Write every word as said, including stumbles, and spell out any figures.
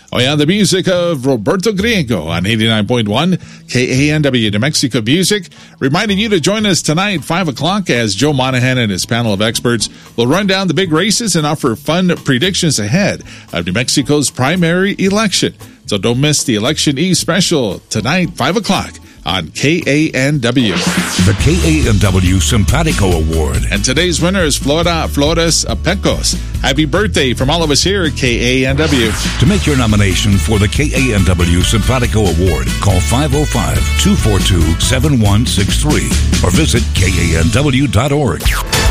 Oh yeah, the music of Roberto Griego on eighty-nine point one K A N W New Mexico Music, reminding you to join us tonight, five o'clock, as Joe Monahan and his panel of experts will run down the big races and offer fun predictions ahead of New Mexico's primary election. So don't miss the Election Eve special tonight, five o'clock. On K A N W. The K A N W Simpatico Award. And today's winner is Flora Flores Apecos. Happy birthday from all of us here at K A N W. To make your nomination for the K A N W Simpatico Award, call five oh five, two four two, seven one six three or visit K A N W dot org.